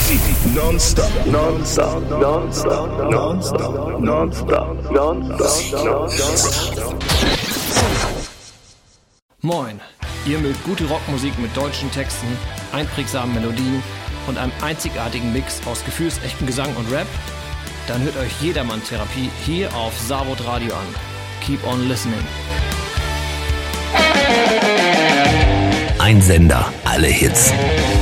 Non-stop. Non-stop. Non-stop. Non-stop. Non-stop. Non-stop. Moin, ihr mögt gute Rockmusik mit deutschen Texten, einprägsamen Melodien und einem einzigartigen Mix aus gefühlsechtem Gesang und Rap? Dann hört euch Jedermann-Therapie hier auf Savod Radio an. Keep on listening. Ein Sender, alle Hits.